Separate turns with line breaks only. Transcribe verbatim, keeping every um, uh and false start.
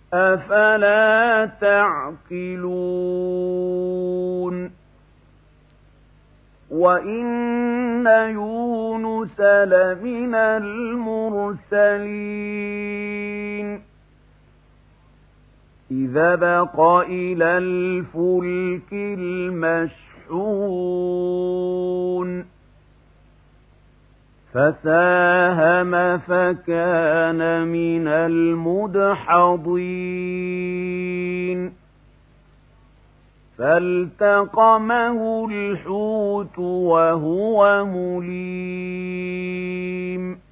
أفلا تعقلون وإن يونس لمن المرسلين إذا بق إلى الفلك المشحون فساهم فكان من المدحضين فالتقمه الحوت وهو مليم